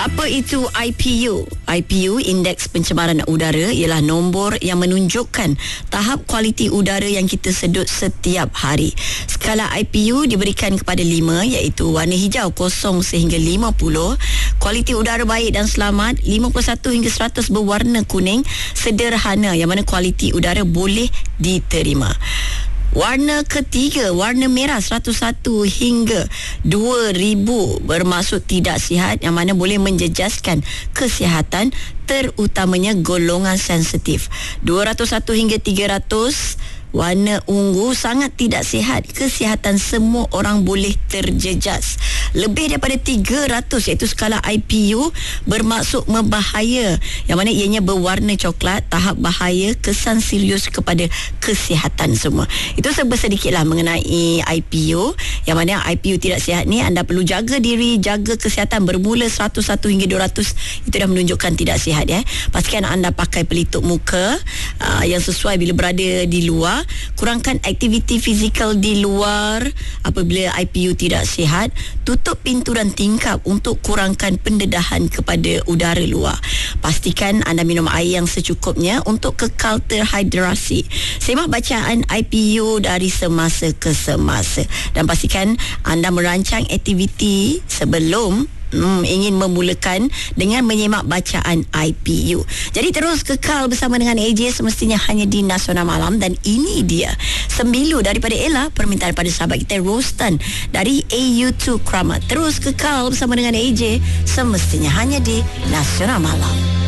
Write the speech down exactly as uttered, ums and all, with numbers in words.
Apa itu I P U? I P U, Indeks Pencemaran Udara, ialah nombor yang menunjukkan tahap kualiti udara yang kita sedut setiap hari. Skala I P U diberikan kepada lima, iaitu warna hijau kosong sehingga lima puluh, kualiti udara baik dan selamat lima puluh satu hingga seratus, berwarna kuning sederhana, yang mana kualiti udara boleh diterima. Warna ketiga, warna merah seratus satu hingga dua ribu, bermaksud tidak sihat, yang mana boleh menjejaskan kesihatan, terutamanya golongan sensitif. dua ratus satu hingga tiga ratus, warna ungu sangat tidak sihat, kesihatan semua orang boleh terjejas. Lebih daripada tiga ratus, iaitu skala I P U, bermaksud membahaya, yang mana ianya berwarna coklat, tahap bahaya, kesan serius kepada kesihatan semua. Itu serba sedikitlah mengenai I P U, yang mana I P U tidak sihat ni anda perlu jaga diri, jaga kesihatan. Bermula seratus satu hingga dua ratus, itu dah menunjukkan tidak sihat ya. Pastikan anda pakai pelitup muka uh, yang sesuai bila berada di luar. Kurangkan aktiviti fizikal di luar apabila I P U tidak sihat. Tutup pintu dan tingkap untuk kurangkan pendedahan kepada udara luar. Pastikan anda minum air yang secukupnya untuk kekal terhidrasi. Semak bacaan I P U dari semasa ke semasa, dan pastikan anda merancang aktiviti sebelum Hmm, ingin memulakan dengan menyemak bacaan I P U. Jadi terus kekal bersama dengan A J, semestinya hanya di Nasional Malam. Dan ini dia Sembilu daripada Ella, permintaan pada sahabat kita Rostan dari A U dua Kramat. Terus kekal bersama dengan A J, semestinya hanya di Nasional Malam.